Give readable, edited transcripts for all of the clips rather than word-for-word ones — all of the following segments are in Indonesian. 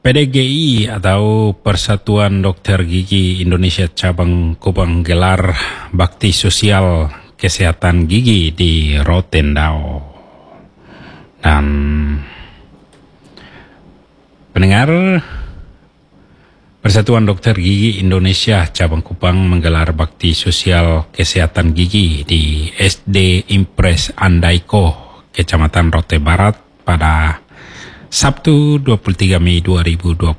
PDGI atau Persatuan Dokter Gigi Indonesia Cabang Kupang gelar bakti sosial kesehatan gigi di Rotendao. Dan pendengar, Persatuan Dokter Gigi Indonesia Cabang Kupang menggelar bakti sosial kesehatan gigi di SD Impres Andaiko, Kecamatan Rote Barat pada Sabtu 23 Mei 2026.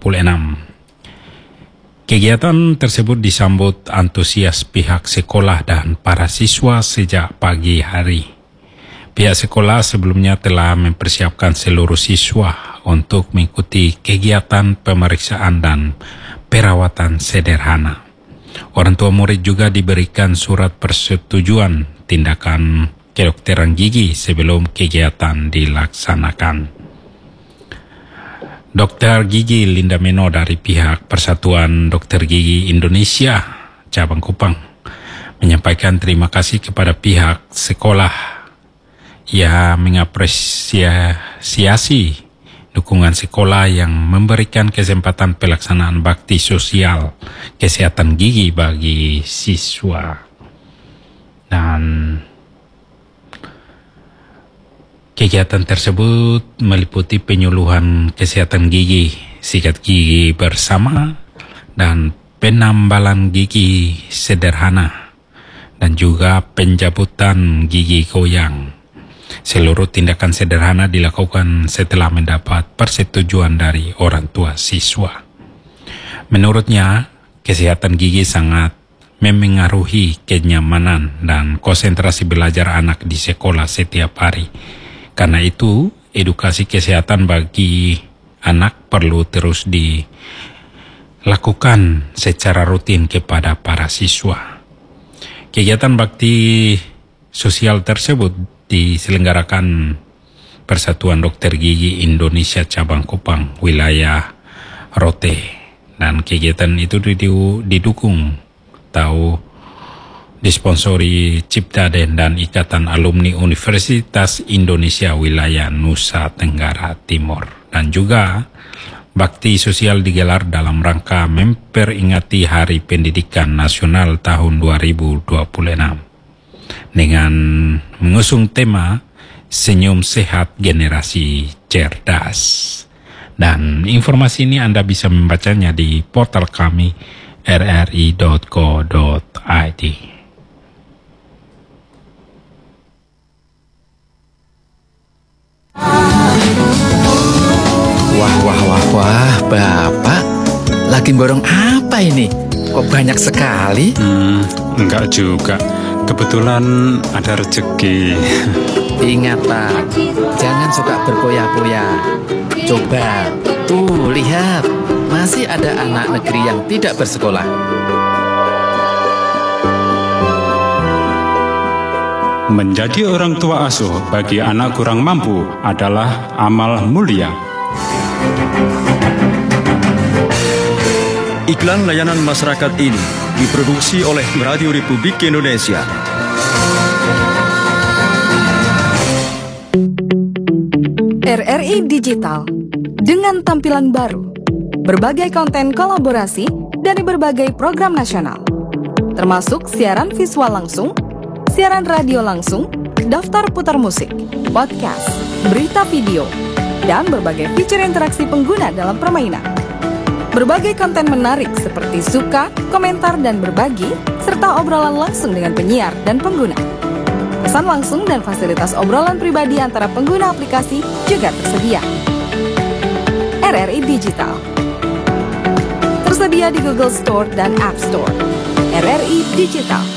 Kegiatan tersebut disambut antusias pihak sekolah dan para siswa sejak pagi hari. Pihak sekolah sebelumnya telah mempersiapkan seluruh siswa untuk mengikuti kegiatan pemeriksaan dan perawatan sederhana. Orang tua murid juga diberikan surat persetujuan tindakan kedokteran gigi sebelum kegiatan dilaksanakan. Dr. Gigi Linda Meno dari pihak Persatuan Dokter Gigi Indonesia Cabang Kupang menyampaikan terima kasih kepada pihak sekolah yang mengapresiasi dukungan sekolah yang memberikan kesempatan pelaksanaan bakti sosial kesehatan gigi bagi siswa. Dan kegiatan tersebut meliputi penyuluhan kesehatan gigi, sikat gigi bersama, dan penambalan gigi sederhana, dan juga pencabutan gigi goyang. Seluruh tindakan sederhana dilakukan setelah mendapat persetujuan dari orang tua siswa. Menurutnya, kesehatan gigi sangat memengaruhi kenyamanan dan konsentrasi belajar anak di sekolah setiap hari. Karena itu, edukasi kesehatan bagi anak perlu terus dilakukan secara rutin kepada para siswa. Kegiatan bakti sosial tersebut diselenggarakan Persatuan Dokter Gigi Indonesia Cabang Kupang wilayah Rote, dan kegiatan itu didukung disponsori Ciptaden dan Ikatan Alumni Universitas Indonesia wilayah Nusa Tenggara Timur. Dan juga bakti sosial digelar dalam rangka memperingati Hari Pendidikan Nasional tahun 2026 dengan mengusung tema Senyum Sehat Generasi Cerdas. Dan informasi ini Anda bisa membacanya di portal kami rri.co.id. Wah, Bapak lagi borong apa ini? Kok banyak sekali? Enggak juga. Kebetulan ada rezeki. Ingat Pak, jangan suka berpoya-poya. Coba, tuh lihat, masih ada anak negeri yang tidak bersekolah. Menjadi orang tua asuh bagi anak kurang mampu adalah amal mulia. Iklan layanan masyarakat ini diproduksi oleh Radio Republik Indonesia. RRI Digital dengan tampilan baru, berbagai konten kolaborasi dari berbagai program nasional, termasuk siaran visual langsung, siaran radio langsung, daftar putar musik, podcast, berita video, dan berbagai fitur interaksi pengguna dalam permainan. Berbagai konten menarik seperti suka, komentar, dan berbagi, serta obrolan langsung dengan penyiar dan pengguna. Pesan langsung dan fasilitas obrolan pribadi antara pengguna aplikasi juga tersedia. RRI Digital tersedia di Google Store dan App Store. RRI Digital.